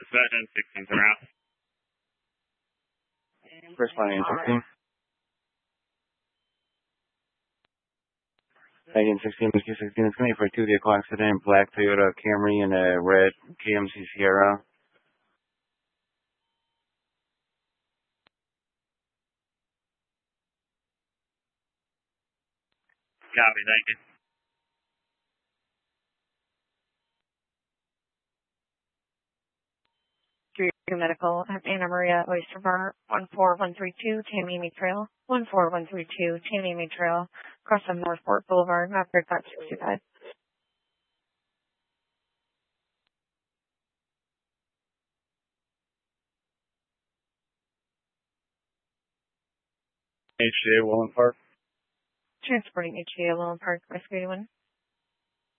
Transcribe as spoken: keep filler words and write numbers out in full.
Dispatch N sixteen around. Responding N sixteen. N sixteen, Q sixteen, it's going to be for a two vehicle accident, black Toyota Camry and a red K M C Sierra. Copy, thank you. Drew Medical at Anna Maria Oyster Bar, one four one three two Tamiami Trail, one four one three two Tamiami Trail, across from Northport Boulevard, Maverick five sixty-five. H J Willen Park. Transporting H G A Lone Park, Rescue anyone?